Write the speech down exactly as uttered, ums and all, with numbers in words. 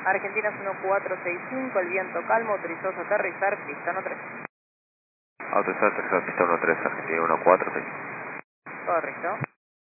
Argentinas uno cuatro seis cinco, el viento calmo, autorizados a aterrizar, pista uno tres. Autorizado, aterrizado, pista uno tres, Argentina uno cuatro seis. Correcto.